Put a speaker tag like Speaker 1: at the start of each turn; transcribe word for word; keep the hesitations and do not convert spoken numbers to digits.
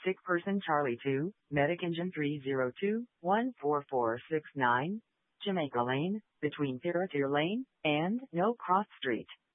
Speaker 1: Sick person Charlie two, Medic Engine three zero two, one four four six nine, Jamaica Lane, between Thiratier Lane and No Cross Street.